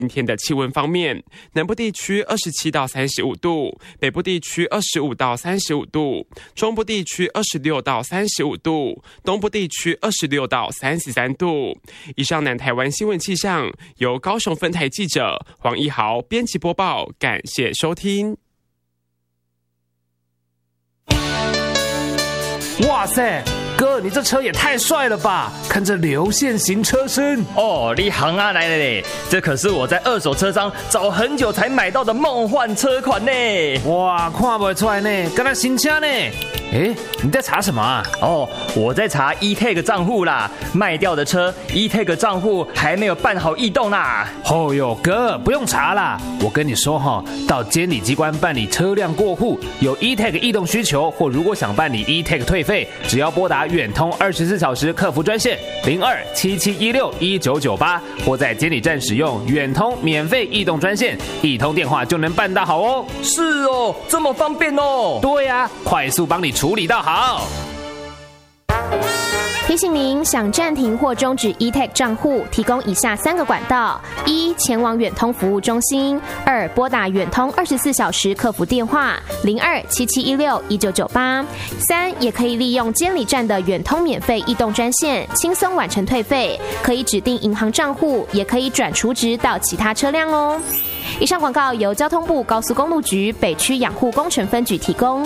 今天的气温方面，南部地区27到35度，北部地区25到35度，中部地区26到35度，东部地区26到33度。以上南台湾新闻气象由高雄分台记者黄一豪编辑播报，感谢收听。 哇塞！哥，你这车也太帅了吧！看这流线型车身哦，你行啊来了嘞！这可是我在二手车商找很久才买到的梦幻车款呢！ 哇，看不出来呢，跟那新车呢。哎，你在查什么啊？ 哦，我在查 eTag 账户啦，卖掉的车 eTag 账户还没有办好异动啦。 哦哟，哥，不用查啦，我跟你说哈，到监理机关办理车辆过户，有 eTag 异动需求，或如果想办理 eTag 退费，只要拨打远通24小时客服专线0277161998，或在监理站使用远通免费异动专线，一通电话就能办到好哦。 是哦，这么方便哦。 对啊，快速帮你处理到好。 提醒您，想暂停或终止 eTag 账户，提供以下3个管道：1、前往远通服务中心；2、拨打远通24小时客服电话0277161998；3、也可以利用监理站的远通免费异动专线，轻松完成退费。可以指定银行账户，也可以转储值到其他车辆哦。以上广告由交通部高速公路局北区养护工程分局提供。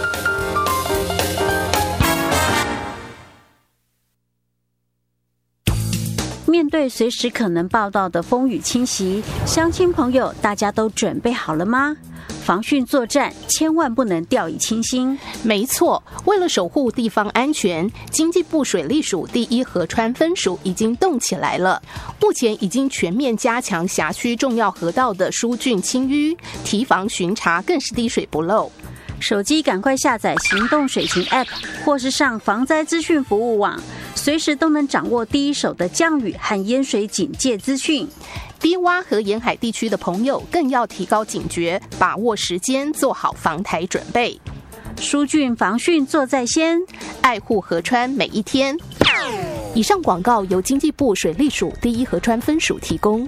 面对随时可能报道的风雨侵袭，乡亲朋友大家都准备好了吗？防汛作战千万不能掉以轻心。 没错，为了守护地方安全，经济部水利署第一河川分署已经动起来了。目前已经全面加强辖区重要河道的疏浚清淤，提防巡查更是滴水不漏。 手机赶快下载行动水情 App， 或是上防灾资讯服务网，随时都能掌握第一手的降雨和淹水警戒资讯。 低洼和沿海地区的朋友更要提高警觉，把握时间，做好防台准备。 疏浚防汛做在先， 爱护河川每一天。以上广告由经济部水利署第一河川分署提供。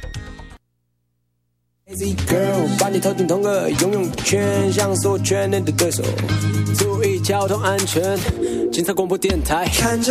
Lazy girl， 把你投进同个游泳圈，像所全能的对手。注意交通安全，警察广播电台。看着